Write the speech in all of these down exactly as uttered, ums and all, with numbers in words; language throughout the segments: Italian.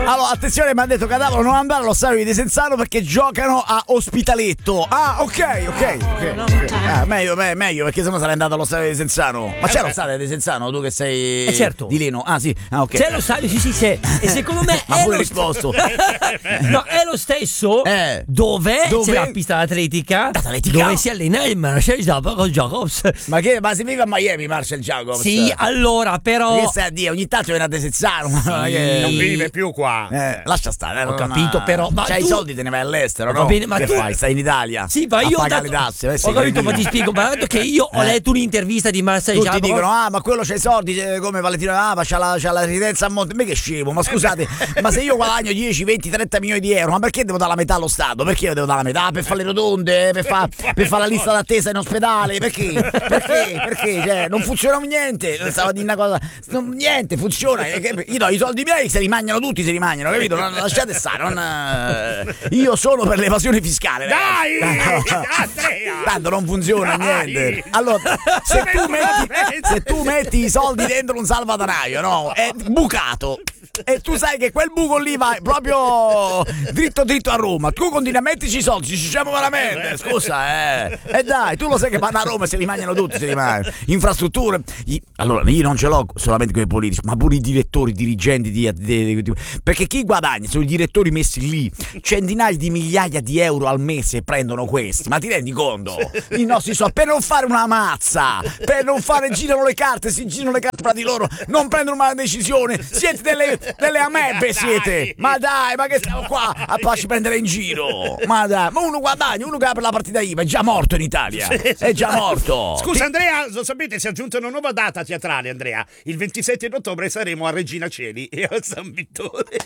Allora, attenzione, mi ha detto Cadavero non andare allo stadio di Desenzano perché giocano a Ospitaletto. Ah, ok, ok, ok. okay. Ah, meglio, me, meglio, perché sennò sarei andato allo stadio di Desenzano. Ma c'è lo stadio di Desenzano, tu che sei eh certo. di Leno? Ah, sì, ah, ok. C'è lo stadio, sì, sì, c'è. E secondo me ma è pure lo risposto. No, è lo stesso eh. dove, dove c'è la pista atletica, atletica? dove si allena il Marcel Jacobs. Ma che, ma si vive a Miami Marcel Jacobs? Sì, allora però che stai a dire? Ogni tanto viene a Desenzano, ma sì, che... non vive più qua. Eh, lascia stare, ho capito, però ma c'hai tu... i soldi, te ne vai all'estero, va no? bene, ma che tu... fai? Stai in Italia? Sì, ma io a ho pagare dato... le tasse. Eh, sì, ho capito, ma ti spiego, ma dato che io ho eh. letto un'intervista di Marcel Jacobs. Tutti dicono, ah, ma quello c'ha i soldi come Valentino Nava, c'ha la, c'ha la residenza a Monte. Ma che scemo, ma scusate, ma se io guadagno dieci, venti, trenta milioni di euro, ma perché devo dare la metà allo Stato? Perché io devo dare la metà? Per fare le rotonde, per fare per fa la lista d'attesa in ospedale? Perché? Perché? Perché? Cioè, non funziona niente. Stavo a dire una cosa, non, niente funziona. Io do i soldi miei, se li mangiano tutti, se li mangiano, capito? Non, lasciate stare. Non, io sono per l'evasione fiscale. Dai! Andrea! Tanto non funziona dai. Niente. Allora, se tu, metti, se tu metti i soldi dentro un salvadanaio, no? È bucato. E tu sai che quel buco lì va proprio dritto dritto a Roma. Tu continui a metterci i soldi, ci siamo veramente. Scusa, eh. E dai, tu lo sai che vanno a Roma e se li mangiano tutti, se li mangiano. Infrastrutture. Allora, io non ce l'ho solamente con i politici, ma pure i direttori, i dirigenti di, di, di, perché chi guadagna sono i direttori messi lì. Centinaia di migliaia di euro al mese prendono questi. Ma ti rendi conto? I nostri soldi per non fare una mazza, per non fare girano le carte, si girano le carte fra di loro, non prendono una decisione. Siete delle delle amebe siete, ma dai, ma che stiamo qua a farci prendere in giro? Ma dai, ma uno guadagna, uno che apre la partita I V A è già morto in Italia, è già morto. Scusa Andrea, lo sapete, si è aggiunta una nuova data teatrale, Andrea. Il ventisette di ottobre saremo a Regina Coeli e a San Vittore.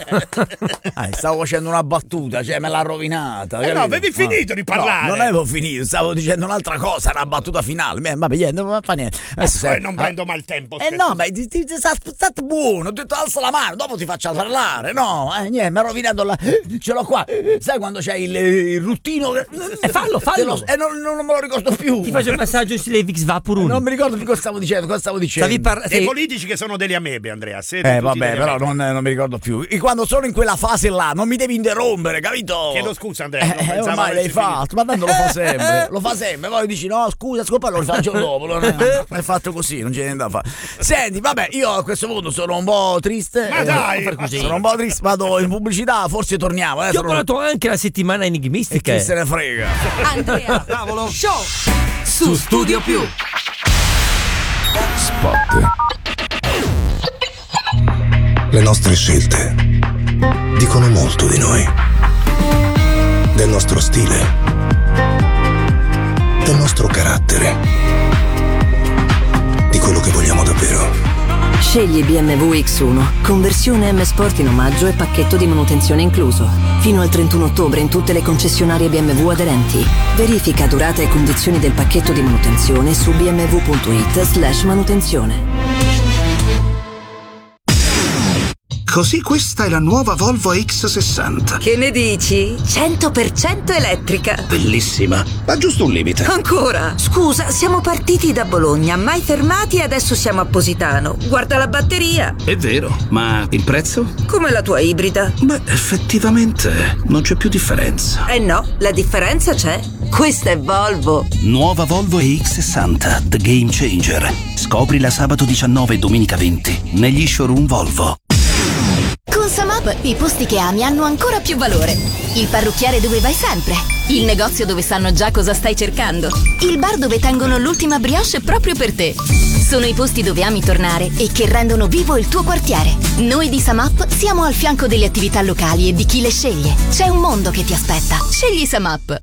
Ah, stavo facendo una battuta, cioè me l'ha rovinata. Eh no, avevi finito no, di parlare. No, non avevo finito, stavo dicendo un'altra cosa, una battuta finale. Ma niente, non fa niente. Adesso sei... non prendo mal tempo. Eh no, ma ti, ti, ti, state buono, ho detto alza la mano, dopo ti faccio parlare. No, eh, niente, mi ha rovinato la... ce l'ho qua. Sai quando c'è il, il ruttino? E eh, fallo, fallo. Lo... E eh, non, non me lo ricordo più. Ti faccio il passaggio sulle Vix Vaporun. Non mi ricordo più cosa stavo dicendo, cosa stavo dicendo. Par- sei... I politici che sono delle amebe, Andrea. Eh vabbè, però non, non mi ricordo più. E quando sono in quella fase là, non mi devi interrompere, capito? Chiedo scusa, Andrea. Eh, ormai l'hai fatto, ma tanto lo fa sempre. Lo fa sempre, poi dici no, scusa, scusa, lo rifaccio dopo. Non è, è fatto così, non c'è niente da fare. Senti, vabbè, io a questo punto sono un po' triste. Ma eh, dai, così. Sono un po' triste, vado in pubblicità, forse torniamo. Eh, Io ho parlato anche la settimana enigmistica. E chi se ne frega? Andrea Tavolo Show su Studio Più. Spot. Le nostre scelte dicono molto di noi, del nostro stile, del nostro carattere, di quello che vogliamo davvero. Scegli B M W X uno, conversione M Sport in omaggio e pacchetto di manutenzione incluso. Fino al trentuno ottobre in tutte le concessionarie B M W aderenti. Verifica durata e condizioni del pacchetto di manutenzione su b m w punto i t slash manutenzione. Così questa è la nuova Volvo X sessanta. Che ne dici? cento per cento elettrica. Bellissima, ma giusto un limite. Ancora? Scusa, siamo partiti da Bologna, mai fermati e adesso siamo a Positano. Guarda la batteria. È vero, ma il prezzo? Come la tua ibrida. Beh, effettivamente non c'è più differenza. Eh no, la differenza c'è. Questa è Volvo. Nuova Volvo E X sessanta, The Game Changer. Scoprila sabato diciannove e domenica venti negli showroom Volvo. Con Samap i posti che ami hanno ancora più valore. Il parrucchiere dove vai sempre. Il negozio dove sanno già cosa stai cercando. Il bar dove tengono l'ultima brioche proprio per te. Sono i posti dove ami tornare e che rendono vivo il tuo quartiere. Noi di Samap siamo al fianco delle attività locali e di chi le sceglie. C'è un mondo che ti aspetta. Scegli Samap.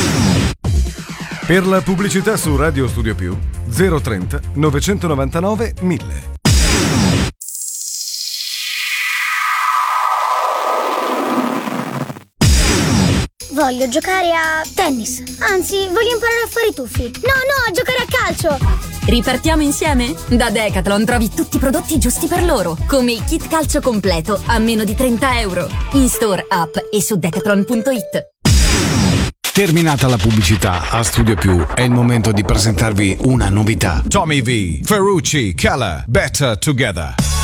Per la pubblicità su Radio Studio Più zero trenta novecentonovantanove mille. Voglio giocare a tennis. Anzi, voglio imparare a fare i tuffi. No, no, a giocare a calcio. Ripartiamo insieme? Da Decathlon trovi tutti i prodotti giusti per loro, come il kit calcio completo a meno di trenta euro. In store, app e su decathlon punto it. Terminata la pubblicità, a Studio Più è il momento di presentarvi una novità. Tommy V, Ferrucci, Color, Better Together.